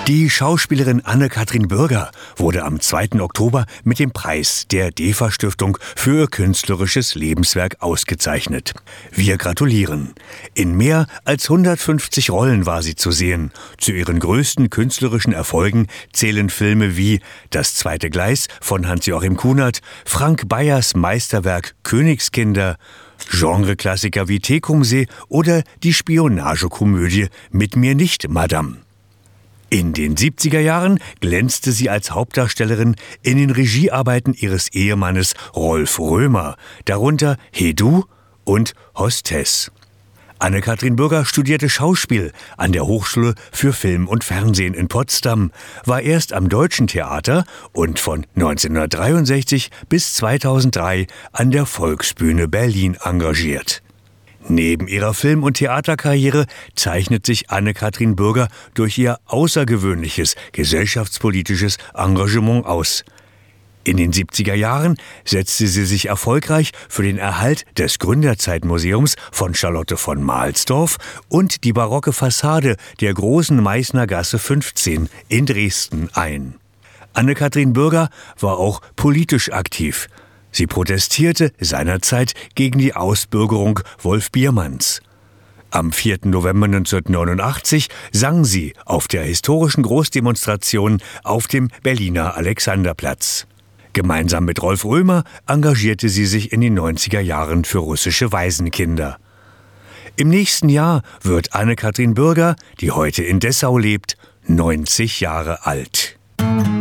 Die Schauspielerin Anne-Kathrin Bürger wurde am 2. Oktober mit dem Preis der DEFA-Stiftung für ihr künstlerisches Lebenswerk ausgezeichnet. Wir gratulieren. In mehr als 150 Rollen war sie zu sehen. Zu ihren größten künstlerischen Erfolgen zählen Filme wie Das zweite Gleis von Hans-Joachim Kunert, Frank Bayers Meisterwerk Königskinder, Genreklassiker wie Tecumseh oder die Spionagekomödie Mit mir nicht, Madame. In den 70er Jahren glänzte sie als Hauptdarstellerin in den Regiearbeiten ihres Ehemannes Rolf Römer, darunter Hey Du und Hostess. Anne-Kathrin Bürger studierte Schauspiel an der Hochschule für Film und Fernsehen in Potsdam, war erst am Deutschen Theater und von 1963 bis 2003 an der Volksbühne Berlin engagiert. Neben ihrer Film- und Theaterkarriere zeichnet sich Anne-Kathrin Bürger durch ihr außergewöhnliches gesellschaftspolitisches Engagement aus. In den 70er Jahren setzte sie sich erfolgreich für den Erhalt des Gründerzeitmuseums von Charlotte von Mahlsdorf und die barocke Fassade der Großen Meißner Gasse 15 in Dresden ein. Anne-Kathrin Bürger war auch politisch aktiv. Sie protestierte seinerzeit gegen die Ausbürgerung Wolf Biermanns. Am 4. November 1989 sang sie auf der historischen Großdemonstration auf dem Berliner Alexanderplatz. Gemeinsam mit Rolf Römer engagierte sie sich in den 90er Jahren für russische Waisenkinder. Im nächsten Jahr wird Anne-Kathrin Bürger, die heute in Dessau lebt, 90 Jahre alt.